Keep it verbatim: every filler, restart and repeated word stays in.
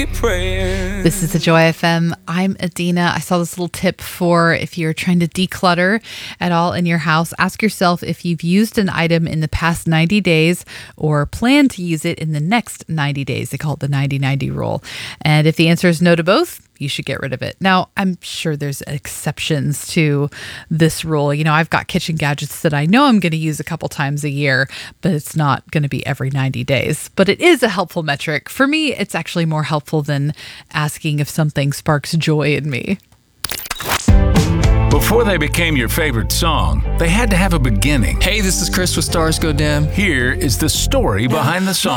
be praying. This is the Joy F M. I'm Adina. I saw this little tip for if you're trying to declutter at all in your house. Ask yourself if you've used an item in the past ninety days or plan to use it in the next ninety days. They call it the ninety ninety rule. And if the answer is no to both, you should get rid of it. Now, I'm sure there's exceptions to this rule. You know, I've got kitchen gadgets that I know I'm going to use a couple times a year, but it's not going to be every ninety days. But it is a helpful metric. For me, it's actually more helpful than asking if something sparks joy in me. Before they became your favorite song, they had to have a beginning. Hey, this is Chris with Stars Go Dim. Here is the story behind the song.